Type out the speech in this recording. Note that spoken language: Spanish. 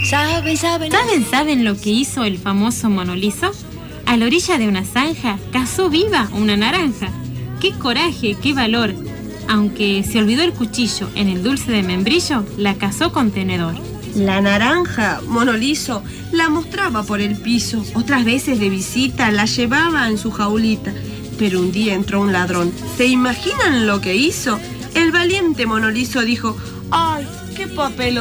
¿Saben lo que hizo el famoso Mono Liso? A la orilla de una zanja cazó viva una naranja. ¡Qué coraje, qué valor! Aunque se olvidó el cuchillo en el dulce de membrillo, la cazó con tenedor. La naranja, Mono Liso, la mostraba por el piso. Otras veces de visita la llevaba en su jaulita. Pero un día entró un ladrón. ¿Se imaginan lo que hizo? El valiente Mono Liso dijo: ¡ay, qué papel